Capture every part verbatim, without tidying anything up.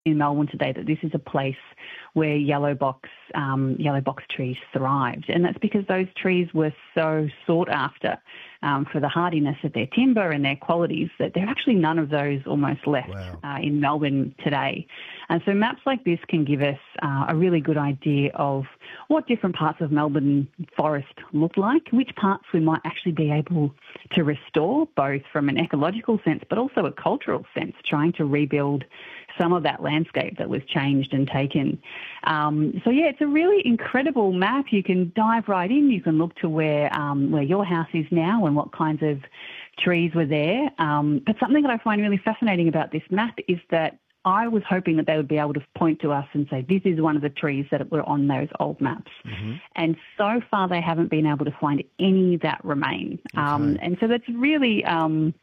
in Melbourne today that this is a place where yellow box um, yellow box trees thrived, and that's because those trees were so sought after um, for the hardiness of their timber and their qualities that there are actually none of those almost left Wow. uh, in Melbourne today. And so maps like this can give us uh, a really good idea of what different parts of Melbourne forest look like, which parts we might actually be able to restore, both from an ecological sense but also a cultural sense, trying to rebuild some of that landscape that was changed and taken. Um, so, yeah, it's a really incredible map. You can dive right in. You can look to where um, where your house is now and what kinds of trees were there. Um, but something that I find really fascinating about this map is that I was hoping that they would be able to point to us and say, this is one of the trees that were on those old maps. Mm-hmm. And so far they haven't been able to find any that remain. Okay. Um, and so that's really... Um,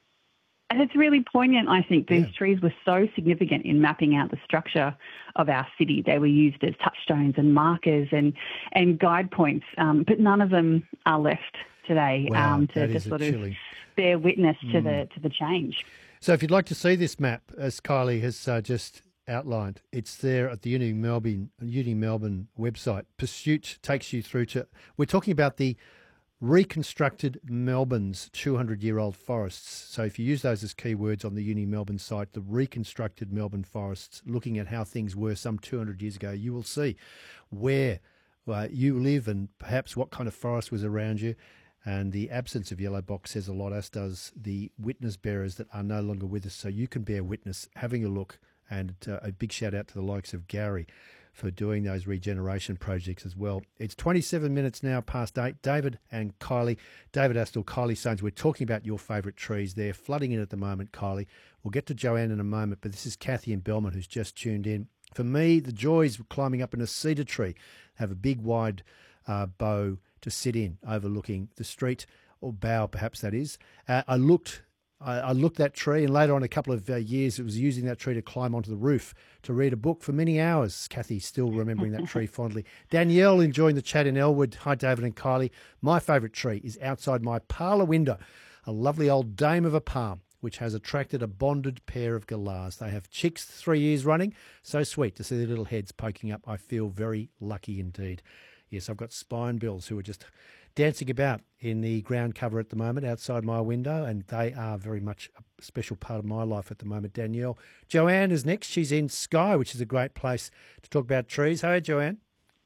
And it's really poignant, I think. These Yeah. trees were so significant in mapping out the structure of our city. They were used as touchstones and markers and, and guide points, um, but none of them are left today Wow, um, to, that to is a sort chilling. of bear witness to Mm. the to the change. So if you'd like to see this map, as Kylie has uh, just outlined, it's there at the Uni Melbourne, Uni Melbourne website. Pursuit takes you through to, we're talking about the reconstructed Melbourne's two hundred year old forests. So if you use those as keywords on the Uni Melbourne site, the reconstructed Melbourne forests, looking at how things were some two hundred years ago, you will see where uh, you live and perhaps what kind of forest was around you. And the absence of yellow box says a lot, as does the witness bearers that are no longer with us. So you can bear witness, having a look, and uh, a big shout out to the likes of Gary for doing those regeneration projects as well. It's twenty-seven minutes now past eight. David and Kylie, David Astle, Kylie Soanes, we're talking about your favourite trees. They're flooding in at the moment, Kylie. We'll get to Joanne in a moment, but this is Kathy in Belmont who's just tuned in. For me, the joys of climbing up in a cedar tree, have a big wide uh, bow to sit in, overlooking the street, or bough perhaps that is. Uh, I looked I, I looked that tree, and later on a couple of uh, years, it was using that tree to climb onto the roof to read a book for many hours. Kathy still remembering that tree fondly. Danielle enjoying the chat in Elwood. Hi, David and Kylie. My favourite tree is outside my parlour window, a lovely old dame of a palm, which has attracted a bonded pair of galahs. They have chicks three years running. So sweet to see their little heads poking up. I feel very lucky indeed. Yes, I've got spinebills who are just dancing about in the ground cover at the moment outside my window, and they are very much a special part of my life at the moment. Danielle. Joanne is next. She's in Skye, which is a great place to talk about trees. Hi, Joanne.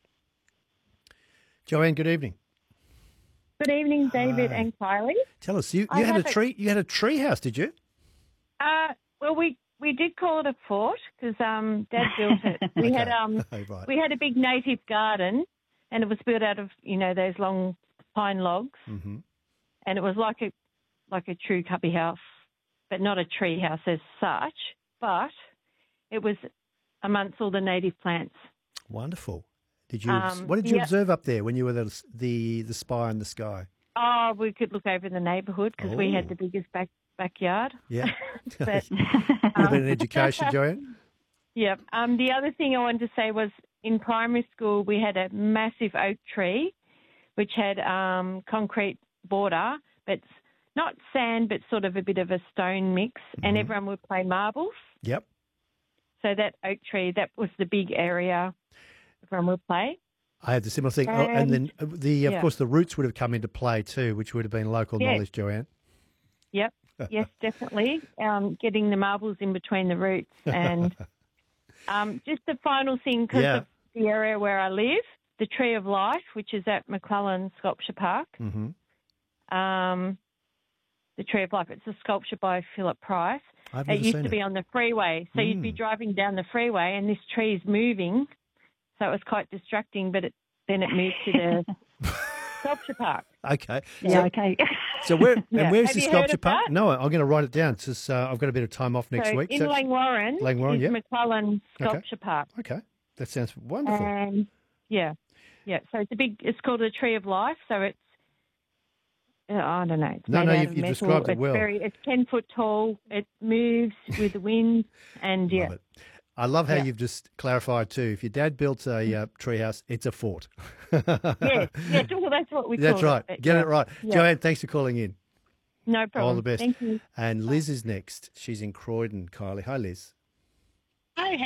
Joanne, good evening. Good evening, David Hi. and Kylie. Tell us, you, I you had a have a- tree. You had a tree house, did you? Uh, well, we, we did call it a fort because um, Dad built it. We had Okay. um Oh, right. we had a big native garden, and it was built out of you know those long pine logs, Mm-hmm. and it was like a like a true cubby house, but not a tree house as such. But it was amongst all the native plants. Wonderful. Did you? Um, what did you yeah. observe up there when you were the the the spy in the sky? Oh, we could look over the neighbourhood because we Oh. had the biggest back backyard. Yeah. But A little bit of education, Joanne. Yeah. Um, the other thing I wanted to say was in primary school we had a massive oak tree which had um, concrete border, but not sand, but sort of a bit of a stone mix, Mm-hmm. and everyone would play marbles. Yep. So that oak tree, that was the big area everyone would play. I had the similar thing. Oh, and then uh, the of yeah. course the roots would have come into play too, which would have been local Yeah. knowledge, Joanne. Yep. Yes, definitely. Um, getting the marbles in between the roots. And um, just the final thing, because Yeah. of the area where I live, the Tree of Life, which is at McClellan Sculpture Park. Mm-hmm. Um, the Tree of Life, it's a sculpture by Philip Price. I've It never used seen to it. be on the freeway. So you'd be Mm. driving down the freeway and this tree is moving. So it was quite distracting, but it, then it moved to the sculpture park. Okay. Yeah, So, okay. so where Yeah. and where's Have the you heard sculpture of park? that? No, I'm going to write it down. It's just, uh, I've got a bit of time off next so week. in So- Langwarrin, Langwarrin, is yep. McClellan Sculpture Park. Okay, that sounds wonderful. And yeah, yeah. So it's a big. It's called the Tree of Life. So it's. uh, I don't know. It's No, made no, out you've- of you've metal. described it it's well. Very, it's ten foot tall. It moves with the wind, and yeah, Love it. I love how Yeah. you've just clarified too. If your dad built a uh, treehouse, it's a fort. yes, yes. Well, that's what we That's call right. it. but Get yeah. it right. Yeah. Joanne, thanks for calling in. No problem. All the best. Thank you. And Liz is next. She's in Croydon, Kylie. Hi, Liz. Hi,